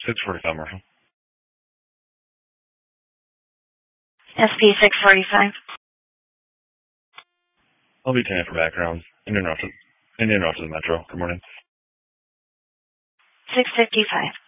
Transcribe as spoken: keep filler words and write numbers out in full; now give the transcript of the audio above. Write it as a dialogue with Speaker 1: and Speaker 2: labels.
Speaker 1: six forty-five, Marshall.
Speaker 2: S P six forty-five.
Speaker 1: I'll be ten for backgrounds. Indian Rock to, Indian Rock to the Metro. Good morning.
Speaker 2: six fifty-five.